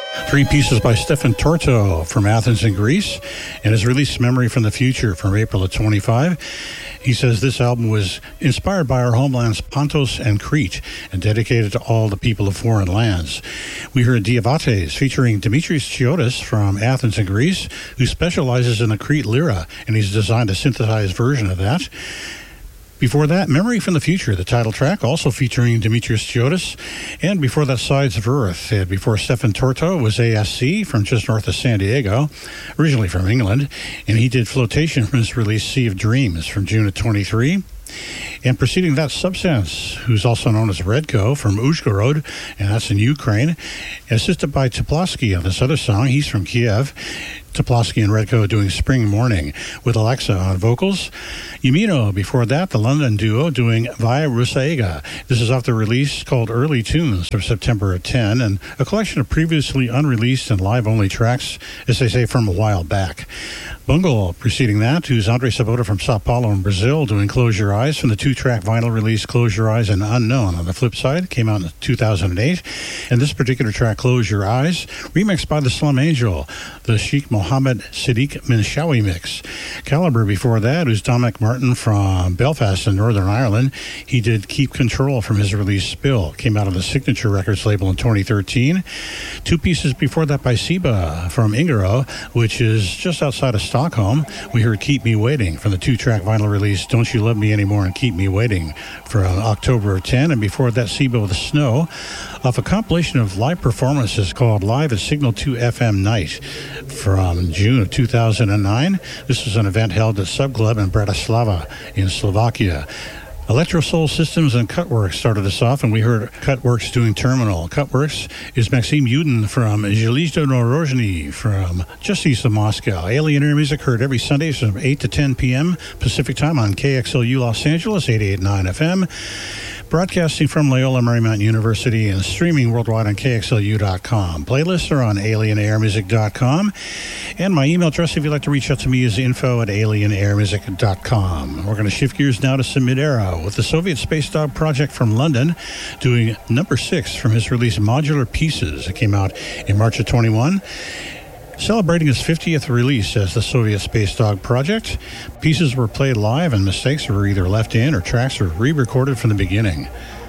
Three pieces by Stefan Torto from Athens in Greece, and his release Memory from the Future from April of 25. He says this album was inspired by our homelands Pontus and Crete and dedicated to all the people of foreign lands. We heard Diavates featuring Dimitris Chiotis from Athens in Greece, who specializes in the Crete lyra, and he's designed a synthesized version of that. Before that, Memory from the Future, the title track, also featuring Demetrius Chiotis. And before that, Sides of Earth. And before Stefan Torto was ASC from just north of San Diego, originally from England. And he did Flotation from his release Sea of Dreams from June of 23. And preceding that, Substance, who's also known as Redko from Uzhgorod, and that's in Ukraine. Assisted by Toplavsky on this other song. He's from Kiev. Toplavsky and Redko doing Spring Morning with Alexa on vocals. Yumino, before that, the London duo doing Via Rusaiga. This is off the release called Early Tunes of September of 10, and a collection of previously unreleased and live-only tracks, as they say, from a while back. Bungle, preceding that, who's Andre Sabota from Sao Paulo in Brazil, doing Close Your Eyes from the two-track vinyl release Close Your Eyes and Unknown. On the flip side, came out in 2008. And this particular track, Close Your Eyes, remixed by the Slum Angel, the Sheikh Mohammed Siddiq Minshawi mix. Caliber before that, who's Dominic Martin from Belfast in Northern Ireland. He did Keep Control from his release Spill. Came out on the Signature Records label in 2013. Two pieces before that by Siba from Ingero, which is just outside of Stockholm. We heard Keep Me Waiting from the two-track vinyl release Don't You Love Me Anymore and Keep Me Waiting from October of 10. And before that, Siba with the Snow off a compilation of live performances called Live at Signal 2 FM Night from June of 2009. This was an event held at Sub Club in Bratislava in Slovakia. Electro Soul Systems and Cutworks started us off, and we heard Cutworks doing Terminal. Cutworks is Maxim Yudin from Zhelizhdo Norozhny from just east of Moscow. Alien Air Music heard every Sunday from 8 to 10 p.m. Pacific Time on KXLU Los Angeles, 88.9 FM. Broadcasting from Loyola Marymount University and streaming worldwide on KXLU.com. Playlists are on AlienAirMusic.com. And my email address, if you'd like to reach out to me, is info@AlienAirMusic.com. We're going to shift gears now to some mid-era with the Soviet Space Dog Project from London doing number 6 from his release Modular Pieces. It came out in March of 21. Celebrating his 50th release as the Soviet Space Dog Project, pieces were played live and mistakes were either left in or tracks were re-recorded from the beginning.